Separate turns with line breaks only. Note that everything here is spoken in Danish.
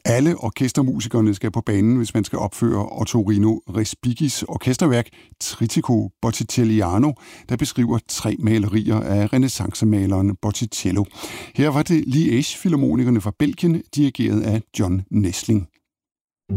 Alle orkestermusikerne skal på banen, hvis man skal opføre Ottorino Respigis orkesterværk Trittico Botticelliano, der beskriver 3 malerier af renæssancemaleren Botticello. Her var det Liège Filharmonikerne fra Belgien, dirigeret af John Nesling.